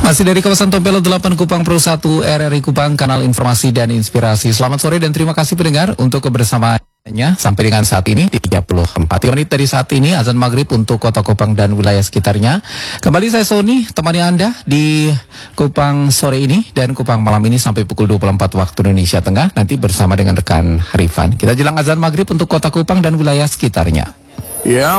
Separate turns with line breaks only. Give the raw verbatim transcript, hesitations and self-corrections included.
Masih dari kawasan Tompelo delapan Kupang Pro satu R R I Kupang, kanal informasi dan inspirasi. Selamat sore dan terima kasih pendengar untuk kebersamaannya sampai dengan saat ini di tiga puluh empat menit dari saat ini azan maghrib untuk kota Kupang dan wilayah sekitarnya. Kembali saya Sony temani Anda di Kupang sore ini dan Kupang malam ini sampai pukul dua puluh empat waktu Indonesia Tengah, nanti bersama dengan rekan Harifan. Kita jelang azan maghrib untuk kota Kupang dan wilayah sekitarnya.
Ya.